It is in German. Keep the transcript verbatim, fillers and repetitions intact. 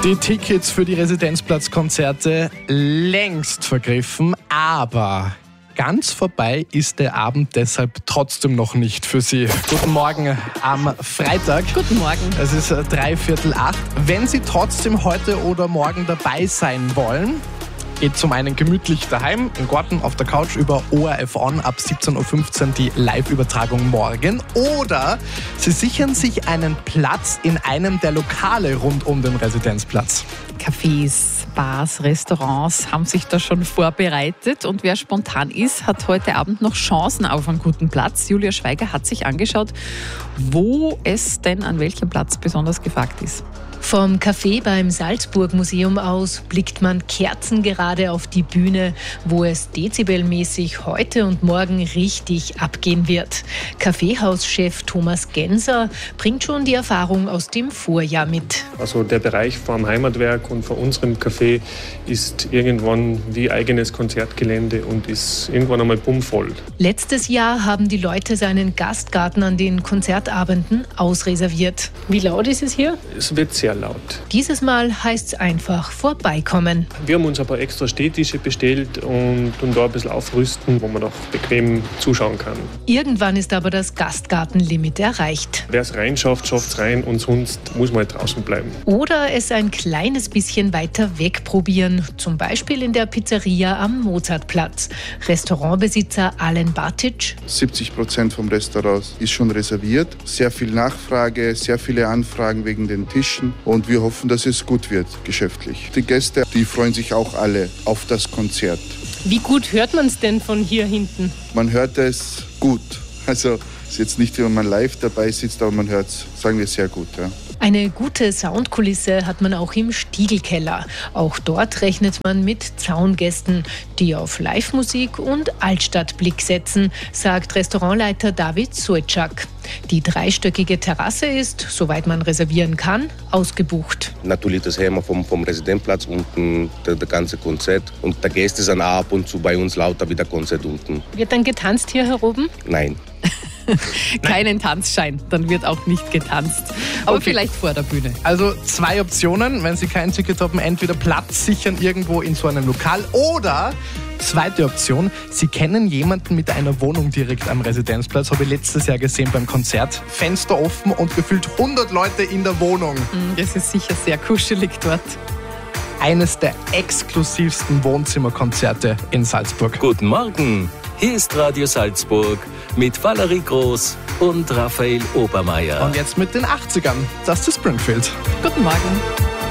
Die Tickets für die Residenzplatzkonzerte längst vergriffen, aber ganz vorbei ist der Abend deshalb trotzdem noch nicht für Sie. Guten Morgen am Freitag. Guten Morgen. Es ist drei Viertel acht. Wenn Sie trotzdem heute oder morgen dabei sein wollen, geht zum einen gemütlich daheim, im Garten, auf der Couch über O R F On ab siebzehn Uhr fünfzehn die Live-Übertragung morgen. Oder Sie sichern sich einen Platz in einem der Lokale rund um den Residenzplatz. Cafés, Bars, Restaurants haben sich da schon vorbereitet und wer spontan ist, hat heute Abend noch Chancen auf einen guten Platz. Julia Schweiger hat sich angeschaut, wo es denn an welchem Platz besonders gefragt ist. Vom Café beim Salzburg-Museum aus blickt man kerzengerade auf die Bühne, wo es dezibelmäßig heute und morgen richtig abgehen wird. Kaffeehauschef Thomas Genser bringt schon die Erfahrung aus dem Vorjahr mit. Also der Bereich vor dem Heimatwerk und vor unserem Café ist irgendwann wie eigenes Konzertgelände und ist irgendwann einmal bummvoll. Letztes Jahr haben die Leute seinen Gastgarten an den Konzertabenden ausreserviert. Wie laut ist es hier? Es wird sehr laut. Dieses Mal heißt es einfach vorbeikommen. Wir haben uns ein paar extra Stehtische bestellt und, und da ein bisschen aufrüsten, wo man noch bequem zuschauen kann. Irgendwann ist aber das Gastgartenlimit erreicht. Wer es reinschafft, schafft es rein und sonst muss man halt draußen bleiben. Oder es ein kleines bisschen weiter weg probieren, zum Beispiel in der Pizzeria am Mozartplatz. Restaurantbesitzer Alen Batic. siebzig Prozent vom Restaurant ist schon reserviert. Sehr viel Nachfrage, sehr viele Anfragen wegen den Tischen. Und wir hoffen, dass es gut wird, geschäftlich. Die Gäste, die freuen sich auch alle auf das Konzert. Wie gut hört man es denn von hier hinten? Man hört es gut. Also es ist jetzt nicht, wenn man live dabei sitzt, aber man hört es, sagen wir, sehr gut. Ja. Eine gute Soundkulisse hat man auch im Stiegelkeller. Auch dort rechnet man mit Zaungästen, die auf Live-Musik und Altstadtblick setzen, sagt Restaurantleiter David Suetschak. Die dreistöckige Terrasse ist, soweit man reservieren kann, ausgebucht. Natürlich das Thema vom, vom Residenzplatz unten, der, der ganze Konzert. Und der Gäste sind auch ab und zu bei uns lauter wie der Konzert unten. Wird dann getanzt hier heroben? Nein. Keinen Tanzschein, dann wird auch nicht getanzt. Aber Okay. vielleicht vor der Bühne. Also zwei Optionen, wenn Sie kein Ticket haben, entweder Platz sichern irgendwo in so einem Lokal oder zweite Option, Sie kennen jemanden mit einer Wohnung direkt am Residenzplatz, habe ich letztes Jahr gesehen beim Konzert. Fenster offen und gefühlt hundert Leute in der Wohnung. Das ist sicher sehr kuschelig dort. Eines der exklusivsten Wohnzimmerkonzerte in Salzburg. Guten Morgen, hier ist Radio Salzburg mit Valerie Groß und Raphael Obermeier. Und jetzt mit den achtzigern, das ist Springfield. Guten Morgen.